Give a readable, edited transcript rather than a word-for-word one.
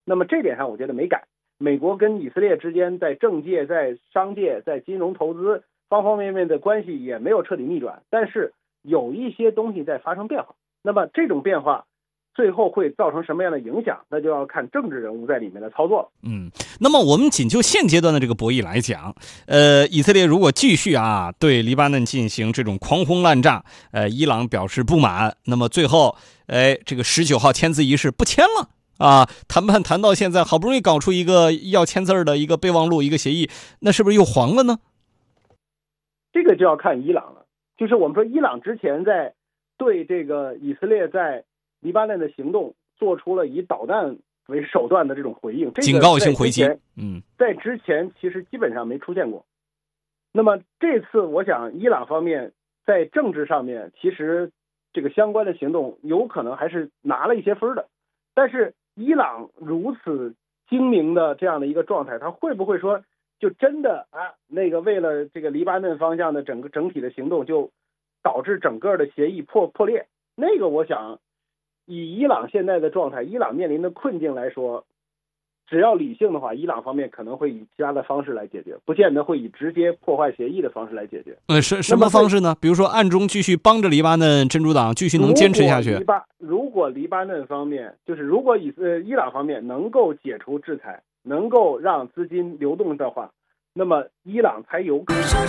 那么这点上我觉得没改。美国跟以色列之间在政界、在商界、在金融投资方方面面的关系也没有彻底逆转，但是有一些东西在发生变化。那么这种变化最后会造成什么样的影响，那就要看政治人物在里面的操作了。 那么我们仅就现阶段的这个博弈来讲，以色列如果继续对黎巴嫩进行这种狂轰滥炸，伊朗表示不满，那么最后这个19号签字仪式不签了谈判谈到现在，好不容易搞出一个要签字的一个备忘录，一个协议，那是不是又黄了呢？ 这个就要看伊朗了。就是我们说伊朗之前在对这个以色列在黎巴嫩的行动做出了以导弹为手段的这种回应， 警告性回击。 在之前其实基本上没出现过。那么这次我想伊朗方面在政治上面其实这个相关的行动有可能还是拿了一些分的，但是伊朗如此精明的这样的一个状态，他会不会说就真的为了这个黎巴嫩方向的整体的行动就导致整个的协议破裂？那个我想以伊朗现在的状态，伊朗面临的困境来说，只要理性的话，伊朗方面可能会以其他的方式来解决，不见得会以直接破坏协议的方式来解决。 什么方式呢？比如说暗中继续帮着黎巴嫩真主党继续能坚持下去。 如果黎巴嫩方面，就是如果伊朗方面能够解除制裁，能够让资金流动的话，那么伊朗才有可能